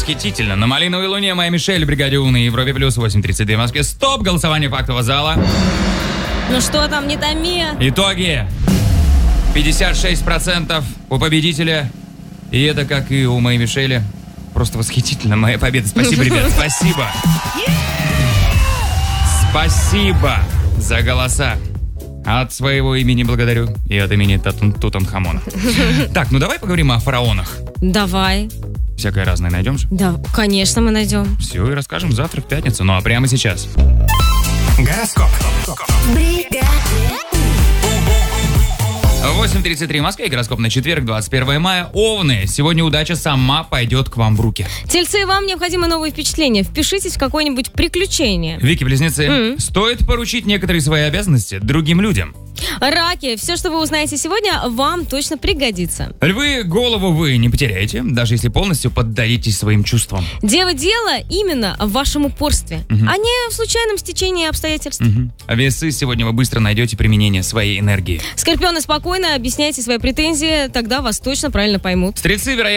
Восхитительно. На малиновой луне моя Мишель, бригаде У на Европе плюс 8:32 в Москве. Стоп! Голосование фактового зала. Ну что там, не томи? Итоги. 56% у победителя. И это, как и у моей Мишели, просто восхитительно. Моя победа. Спасибо, ребят. Спасибо. Спасибо за голоса. От своего имени благодарю. И от имени Тутанхамона. Так, ну давай поговорим о фараонах. Давай. Всякое разное найдем же? Да, конечно, мы найдем. Все, и расскажем завтра в пятницу. Ну а прямо сейчас. Гороскоп. 8:33 в Москве, гороскоп на четверг, 21 мая. Овны, сегодня удача сама пойдет к вам в руки. Тельцы, вам необходимы новые впечатления. Впишитесь в какое-нибудь приключение. Вики-близнецы, стоит поручить некоторые свои обязанности другим людям. Раки, все, что вы узнаете сегодня, вам точно пригодится. Львы, голову вы не потеряете, даже если полностью поддадитесь своим чувствам. Дело именно в вашем упорстве, а не в случайном стечении обстоятельств. А весы, сегодня вы быстро найдете применение своей энергии. Скорпионы, спокойно объясняйте свои претензии, тогда вас точно правильно поймут. Стрельцы, вероятно,